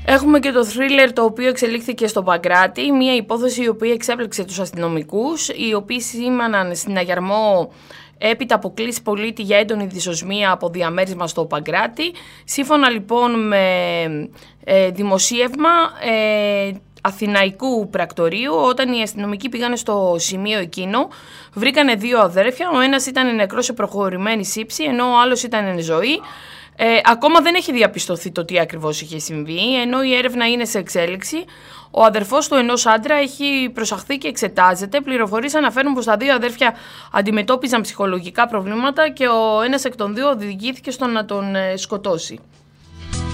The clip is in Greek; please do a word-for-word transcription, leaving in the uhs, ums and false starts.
Έχουμε και το θρίλερ το οποίο εξελίχθηκε στο Παγκράτη, μια υπόθεση η οποία εξέπληξε τους αστυνομικούς, οι οποίοι σήμαναν στην Αγιαρμό έπειτα από κλίση πολίτη για έντονη δυσοσμία από διαμέρισμα στο Παγκράτη. Σύμφωνα λοιπόν με ε, δημοσίευμα ε, αθηναϊκού πρακτορείου, όταν οι αστυνομικοί πήγαν στο σημείο εκείνο, βρήκανε δύο αδέρφια. Ο ένας ήταν νεκρός σε προχωρημένη σύψη, ενώ ο άλλος ήταν εν ζωή. Ε, ακόμα δεν έχει διαπιστωθεί το τι ακριβώς είχε συμβεί, ενώ η έρευνα είναι σε εξέλιξη. Ο αδερφός του ενός άντρα έχει προσαχθεί και εξετάζεται. Πληροφορίες αναφέρουν πως τα δύο αδέρφια αντιμετώπιζαν ψυχολογικά προβλήματα και ο ένας εκ των δύο οδηγήθηκε στο να τον σκοτώσει.